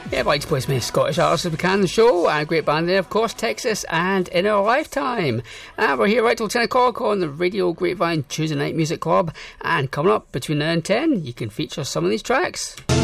Yeah, I'd like to play as many Scottish artists as we can on the show, and a great band there, of course, Texas and In Our Lifetime. And we're here right till 10 o'clock on the Radio Grapevine Tuesday Night Music Club, and coming up between now and 10, you can feature some of these tracks.